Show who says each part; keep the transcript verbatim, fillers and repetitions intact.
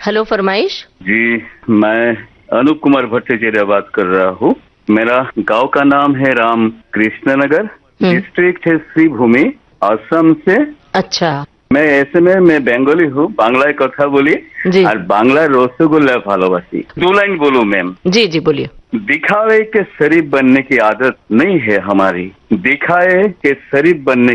Speaker 1: Hello, फरमाइश।
Speaker 2: जी, मैं अनूप कुमार भट्टाचार्य बात कर रहा हूँ। मेरा गांव का नाम है राम कृष्ण नगर, डिस्ट्रिक्ट है श्रीभूमि, असम से।
Speaker 1: अच्छा।
Speaker 2: मैं ऐसे में मैं बंगाली हूँ, बांग्लाয় কথা বলি और बांग्ला रसगुल्ला ভালোবাসি। टू लाइन बोलूं मैम?
Speaker 1: जी जी बोलिए।
Speaker 2: दिखावे के शरीफ बनने की आदत नहीं है हमारी, दिखाए के शरीफ बनने